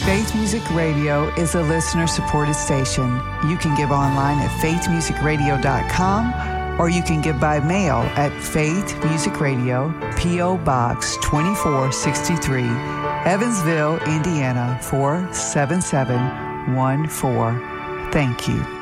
Faith Music Radio is a listener-supported station. You can give online at faithmusicradio.com or you can give by mail at Faith Music Radio, P.O. Box 2463, Evansville, Indiana 47714. Thank you.